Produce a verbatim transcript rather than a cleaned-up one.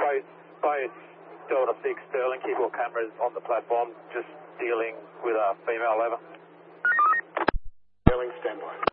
both, both Delta six Sterling keyboard cameras on the platform, just dealing with a female lever. Sterling, standby.